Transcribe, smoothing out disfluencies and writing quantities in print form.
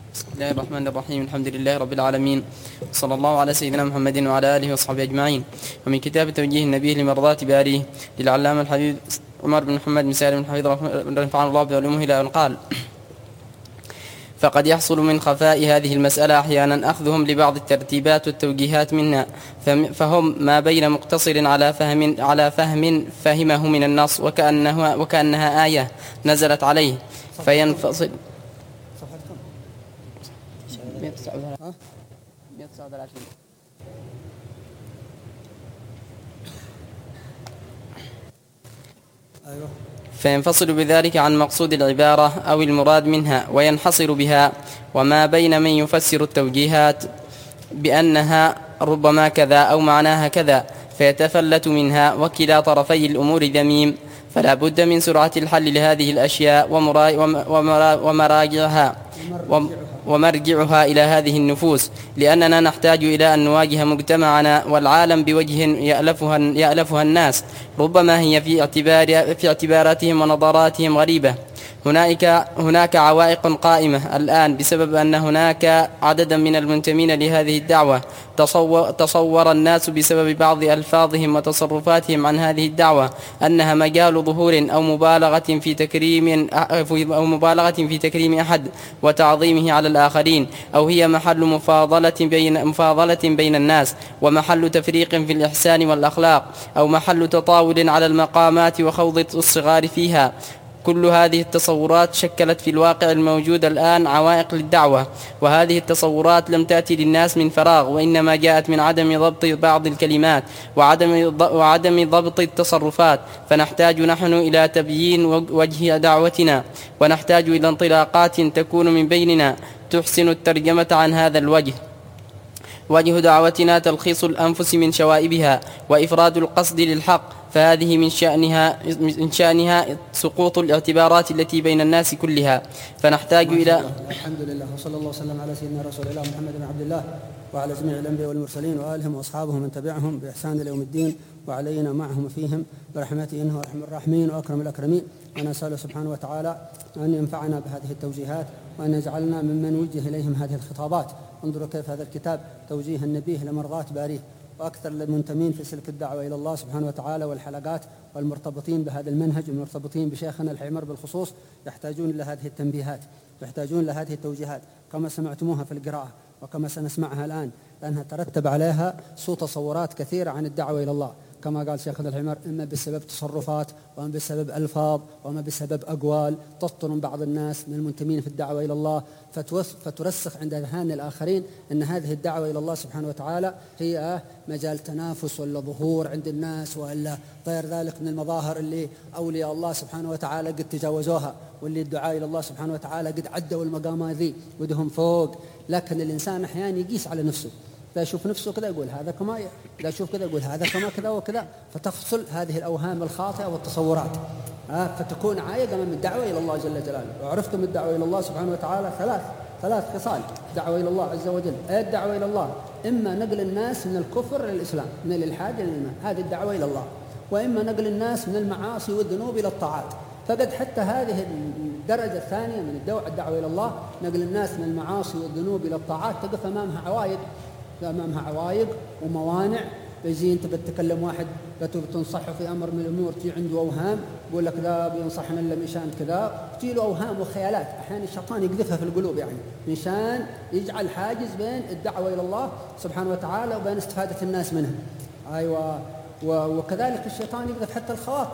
بسم الله الرحمن الرحيم. الحمد لله رب العالمين، صلى الله على سيدنا محمد وعلى آله وصحبه أجمعين. ومن كتاب توجيه النبي لمرضات باريه للعلامة الحبيب عمر بن محمد بن سالم بن حفيظ رفعه الله بعلومه إلى أن قال: فقد يحصل من خفاء هذه المسألة أحيانا أخذهم لبعض الترتيبات والتوجيهات منا، فهم ما بين مقتصر على فهم فهمه من النص وكأنها آية نزلت عليه فينفصل. فينفصل بذلك عن مقصود العبارة أو المراد منها وينحصر بها، وما بين من يفسر التوجيهات بأنها ربما كذا أو معناها كذا فيتفلت منها، وكلا طرفي الأمور ذميم، فلا بد من سرعة الحل لهذه الأشياء ومرجعها إلى هذه النفوس، لأننا نحتاج إلى أن نواجه مجتمعنا والعالم بوجه يألفها الناس، ربما هي في اعتباراتهم ونظراتهم غريبة. هناك عوائق قائمة الآن بسبب أن هناك عددا من المنتمين لهذه الدعوة تصور الناس بسبب بعض ألفاظهم وتصرفاتهم عن هذه الدعوة أنها مجال ظهور أو مبالغة في تكريم أحد وتعظيمه على الآخرين، أو هي محل مفاضلة بين الناس، ومحل تفريق في الإحسان والأخلاق، أو محل تطاول على المقامات وخوض الصغار فيها. كل هذه التصورات شكلت في الواقع الموجود الآن عوائق للدعوة، وهذه التصورات لم تأتي للناس من فراغ، وإنما جاءت من عدم ضبط بعض الكلمات وعدم ضبط التصرفات. فنحتاج نحن إلى تبيين وجه دعوتنا، ونحتاج إلى انطلاقات تكون من بيننا تحسن الترجمة عن هذا الوجه. وجه دعوتنا تلخيص الأنفس من شوائبها وإفراد القصد للحق، فهذه من شأنها سقوط الاعتبارات التي بين الناس كلها. فنحتاج إلى الحمد لله، وصلى الله وسلم على سيدنا رسول الله محمد بن عبد الله وعلى جميع الأنبياء والمرسلين وآلهم وأصحابهم من تبعهم بإحسان إلى يوم الدين، وعلينا معهم وفيهم برحمته إنه أرحم الراحمين وأكرم الأكرمين. ونسأله سبحانه وتعالى أن ينفعنا بهذه التوجيهات، وأن يجعلنا ممن وجه إليهم هذه الخطابات. انظروا كيف هذا الكتاب توجيه النبي لمرضات باريه، وأكثر المنتمين في سلك الدعوة إلى الله سبحانه وتعالى والحلقات والمرتبطين بهذا المنهج والمرتبطين بشيخنا الحمر بالخصوص يحتاجون إلى هذه التنبيهات، يحتاجون إلى هذه التوجيهات كما سمعتموها في القراءة وكما سنسمعها الآن، لأنها ترتب عليها سوء تصورات كثيرة عن الدعوة إلى الله، كما قال شيخنا الحمر، إما بسبب تصرفات، وإما بسبب ألفاظ، وإما بسبب أقوال تصطن بعض الناس من المنتمين في الدعوة إلى الله، فترسخ عند أذهان الآخرين أن هذه الدعوة إلى الله سبحانه وتعالى هي مجال تنافس ولا ظهور عند الناس، ولا غير ذلك من المظاهر اللي أولياء الله سبحانه وتعالى قد تجاوزوها، واللي الدعاء إلى الله سبحانه وتعالى قد عدوا المقامات ذي ودهم فوق. لكن الإنسان أحيانا يقيس على نفسه، لا يشوف نفسه كذا يقول هذا كما، لا يشوف كذا يقول هذا كما كذا وكذا، فتفصل هذه الأوهام الخاطئة والتصورات، فتكون عائقة من الدعوة إلى الله جل جلاله. وعرفتم الدعوة إلى الله سبحانه وتعالى ثلاث خصال دعوة إلى الله عز وجل. الدعوة إلى الله إما نقل الناس من الكفر للإسلام، من الإلحاد إلى الإيمان، هذه الدعوة إلى الله، وإما نقل الناس من المعاصي والذنوب إلى الطاعات. فقد حتى هذه الدرجة الثانية من الدعوة إلى الله، نقل الناس من المعاصي والذنوب إلى الطاعات، تقف أمامها عوائق وموانع. بيجي أنت بتتكلم واحد بتنصحه في أمر من الأمور، تجي عنده أوهام، يقول لك ذا بينصحنا إلا مشان كذا، تجي له أوهام وخيالات، أحيانا الشيطان يقذفها في القلوب، يعني مشان يجعل حاجز بين الدعوة إلى الله سبحانه وتعالى وبين استفادة الناس منها. أيوة. وكذلك الشيطان يقذف حتى الخواطر،